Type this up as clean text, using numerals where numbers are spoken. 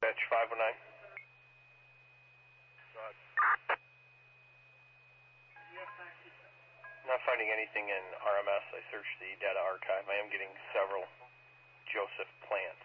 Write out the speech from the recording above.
Dispatch 509. Not finding anything in RMS. I searched the data archive. I am getting several Joseph plants.